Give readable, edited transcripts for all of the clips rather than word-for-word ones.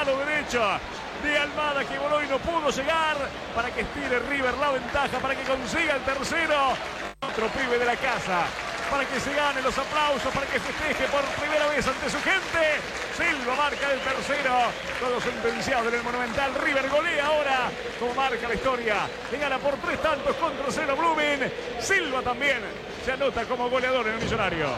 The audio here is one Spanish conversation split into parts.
palo derecho de Almada, que voló y no pudo llegar, para que estire River la ventaja, para que consiga el tercero. Otro pibe de la casa, para que se gane los aplausos, para que festeje por primera vez ante su gente. Silva marca el tercero, todo sentenciado en el Monumental. River golea ahora, como marca la historia, que gana por 3 tantos contra 0 Blooming. Silva también se anota como goleador en el Millonario.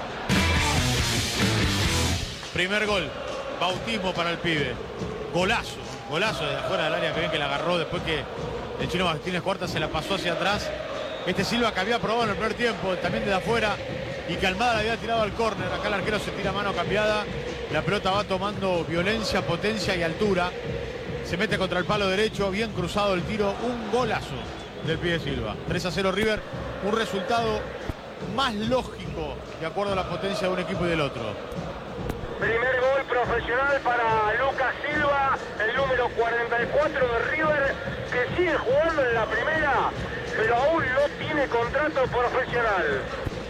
Primer gol, bautismo para el pibe. Golazo, golazo de afuera del área, que bien que la agarró después que el chino Martínez Cuarta se la pasó hacia atrás. Este Silva que había probado en el primer tiempo, también desde afuera, y que Almada le había tirado al córner. Acá el arquero se tira mano cambiada. La pelota va tomando violencia, potencia y altura. Se mete contra el palo derecho, bien cruzado el tiro. Un golazo del pibe Silva. 3-0 River, un resultado más lógico de acuerdo a la potencia de un equipo y del otro. Primer gol profesional para Lucas Silva, el número 44 de River, que sigue jugando en la primera, pero aún no tiene contrato profesional.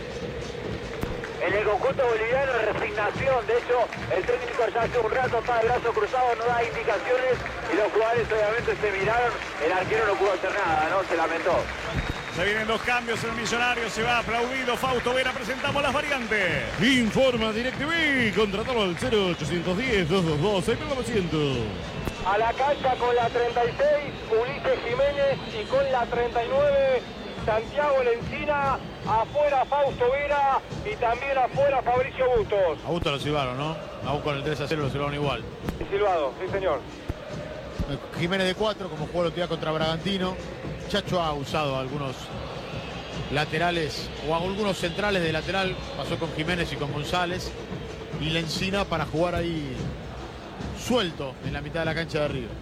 En el conjunto boliviano, resignación. De hecho, el técnico ya hace un rato está de brazo cruzado, no da indicaciones, y los jugadores obviamente se miraron. El arquero no pudo hacer nada, ¿no? Se lamentó. Se vienen 2 cambios en el Millonario, se va aplaudido Fausto Vera, presentamos las variantes. Informa DirecTV, contratalo al 0810-222-6900. A la cancha con la 36, Ulises Jiménez, y con la 39, Santiago Lencina. Afuera Fausto Vera y también afuera Fabricio Bustos. A Bustos lo silbaron, ¿no? Aún con el 3-0 lo silbaron igual. Silbado, sí señor. Jiménez de 4, como jugó el otro día contra Bragantino. Chacho ha usado algunos laterales o algunos centrales de lateral. Pasó con Jiménez y con González. Y Lencina para jugar ahí suelto en la mitad de la cancha de River.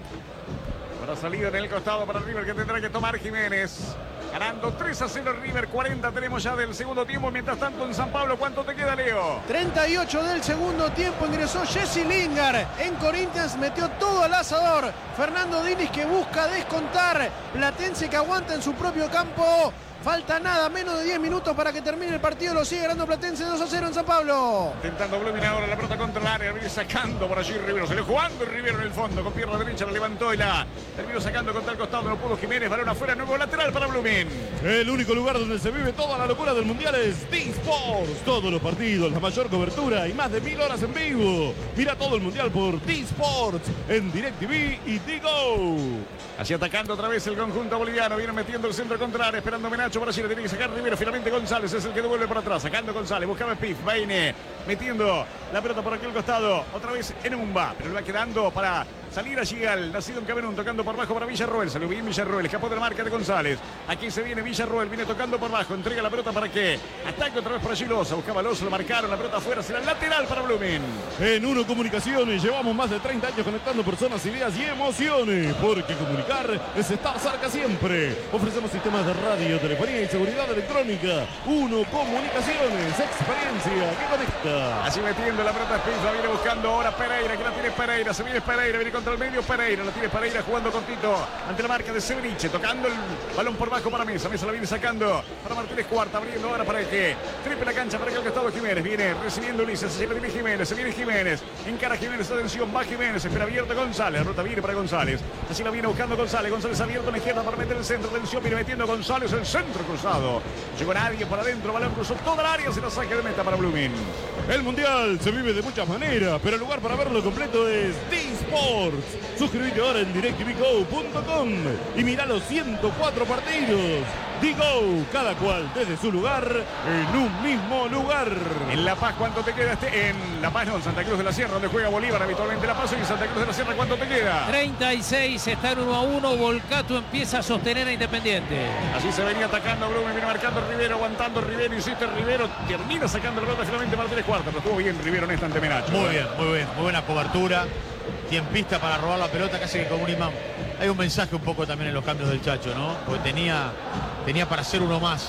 Para salida en el costado para River, que tendrá que tomar Jiménez. Ganando 3-0 River, 40 tenemos ya del segundo tiempo. Mientras tanto en San Pablo, ¿cuánto te queda, Leo? 38 del segundo tiempo, ingresó Jesse Lingard. En Corinthians metió todo al asador. Fernando Diniz que busca descontar. Platense que aguanta en su propio campo. Falta nada, menos de 10 minutos para que termine el partido. Lo sigue ganando Platense 2-0 en San Pablo. Intentando Blooming ahora la pelota contra el área. Viene sacando por allí Rivero. Se le jugando Rivero en el fondo. Con pierna derecha la levantó y la terminó sacando contra el costado. No pudo Jiménez. Balón afuera. Nuevo lateral para Blooming. El único lugar donde se vive toda la locura del Mundial es D-Sports. Todos los partidos, la mayor cobertura y más de 1000 horas en vivo. Mira todo el Mundial por D-Sports en DirecTV y Digo. Así atacando otra vez el conjunto boliviano. Viene metiendo el centro contrario. Esperando Menacho para allí. Le tiene que sacar Rivero. Finalmente González es el que devuelve por atrás. Sacando González. Buscaba Pif. Vaine metiendo la pelota por aquel costado. Otra vez en Umba. Pero le va quedando para salir allí al nacido en Camerún. Tocando por bajo para Villarroel. Salió bien Villarroel. Escapó de la marca de González. Aquí se viene Villarroel. Viene tocando por bajo. Entrega la pelota para que ataque otra vez por allí Loza. Buscaba Loza. Lo marcaron. La pelota afuera. Será lateral para Blooming. En Uno Comunicaciones llevamos más de 30 años conectando personas, ideas y emociones. Porque comunicar es estar cerca siempre. Ofrecemos sistemas de radio, telefonía y seguridad electrónica. Uno Comunicaciones, experiencia que conecta. Así metiendo la pelota Pizza, viene buscando ahora Pereira, que la tiene Pereira, se viene Pereira, viene contra el medio Pereira, la tiene Pereira jugando cortito ante la marca de Severiche, tocando el balón por bajo para Mesa, Mesa la viene sacando para Martínez Cuarta, abriendo ahora para que triple la cancha para que el costado Jiménez, viene recibiendo Ulises, se viene Jiménez, se viene Jiménez, encara Jiménez, atención, va Jiménez, espera abierto González, la pelota viene para González, así la viene buscando González, González abierto a la izquierda para meter el centro, atención, viene metiendo González, el centro cruzado, llegó nadie para adentro, balón cruzó toda el área, se la saca de meta para Blooming. El Mundial se vive de muchas maneras, pero el lugar para verlo completo es D-Sports. Suscríbete ahora en DirecTVGo.com y mira los 104 partidos. Digo, cada cual desde su lugar, en un mismo lugar. En La Paz, ¿cuánto te queda? En La Paz, no, en Santa Cruz de la Sierra, donde juega Bolívar habitualmente La Paz, y en Santa Cruz de la Sierra, ¿cuánto te queda? 36, está en 1-1, Volcato empieza a sostener a Independiente. Así se venía atacando Blooming, viene marcando Rivero, aguantando Rivero, insiste Rivero, termina sacando la pelota finalmente Martínez Cuarta, pero estuvo bien Rivero en esta ante Menacho. Muy buena cobertura. Tiempista para robar la pelota casi que como un imán. Hay un mensaje un poco también en los cambios del Chacho, ¿no? Porque tenía para hacer uno más.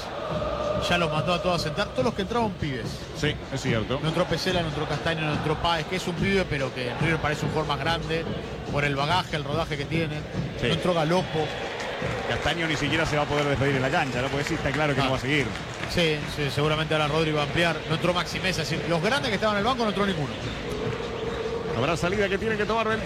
Ya los mandó a todos a sentar. Todos los que entraban pibes. Sí, es cierto. No entró Pesela, no entró Castaño, no entró Páez, que es un pibe, pero que en River parece un jugador más grande por el bagaje, el rodaje que tiene. Sí. No entró Galopo. Castaño ni siquiera se va a poder despedir en la cancha, ¿no? Porque sí está claro que no va a seguir. Sí, seguramente ahora Rodri va a ampliar. No entró Maxi Mesa. Los grandes que estaban en el banco no entró ninguno. Habrá salida que tiene que tomar